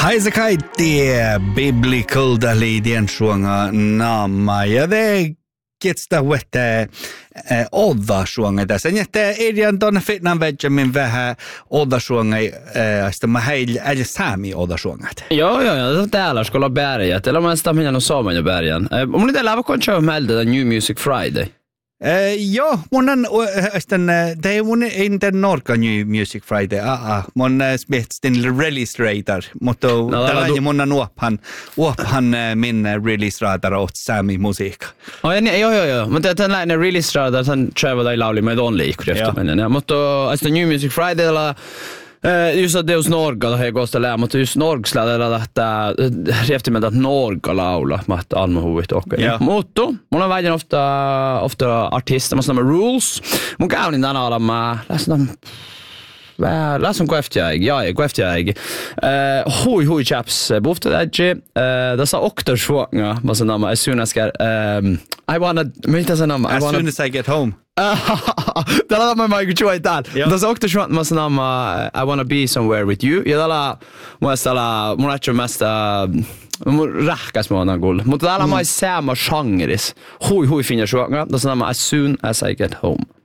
Haisakaitti biblical dalidien suonga naama ja de getsta wette odda suonga tässä. Että erian tuonne fitnan Benjamin vähän odda suonga asta mä heil äl saami odda suongat. Joo, täällä skulle berget. Eller man stämmer någon sommar i bergen. Om det läva kan köra med det New Music Friday. Joo, mun on det mun inte Norka New Music Friday. Mun spetstin release radar, mutta tällainen mun on uophan min release radar åt Sami musiikka. Joo. Mutta tällainen release radar sen travel ei lauli med on liikrefta men ja, mutta alltså New Music Friday la just att det hos Norga då har jag gått att lära mutta just Norgslädellä että riefti med att Norga laula med almohuit och mutta mun on vägen ofta artister måste med rules mun käyn den alla med läsen kväftjäg hui chaps bofta där det sa oktor svånga vad så namn as soon as I wanna meet as namn as soon as I get home. Det var med mig ju där. Det sa oktor svånga vad så namn I wanna be somewhere with you. Jag la måste mest rahkas med annan gol. Mutta täällä mai samma genres. Hui finna svånga. Det så namn as soon as I get home.